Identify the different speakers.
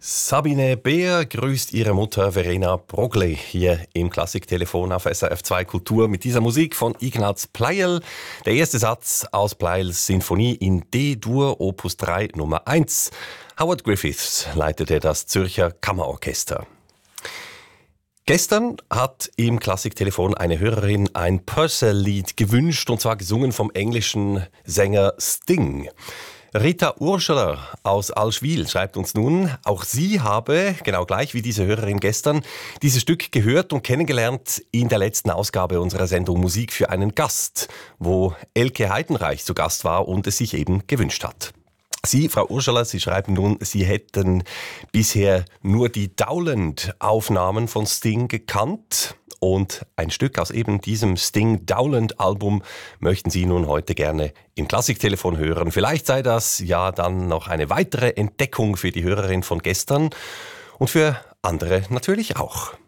Speaker 1: Sabine Beer grüßt ihre Mutter Verena Broglie hier im Klassiktelefon auf SRF 2 Kultur mit dieser Musik von Ignaz Pleijel. Der erste Satz aus Pleijels Sinfonie in D-Dur Opus 3 Nummer 1. Howard Griffiths leitete das Zürcher Kammerorchester. Gestern hat im Klassiktelefon eine Hörerin ein Purcell-Lied gewünscht, und zwar gesungen vom englischen Sänger Sting. Rita Urschler aus Allschwil schreibt uns nun, auch sie habe, genau gleich wie diese Hörerin gestern, dieses Stück gehört und kennengelernt in der letzten Ausgabe unserer Sendung Musik für einen Gast, wo Elke Heidenreich zu Gast war und es sich eben gewünscht hat. Sie, Frau Urschler, Sie schreiben nun, Sie hätten bisher nur die Dowland-Aufnahmen von Sting gekannt. Und ein Stück aus eben diesem Sting-Dowland-Album möchten Sie nun heute gerne im Klassiktelefon hören. Vielleicht sei das ja dann noch eine weitere Entdeckung für die Hörerin von gestern und für andere natürlich auch.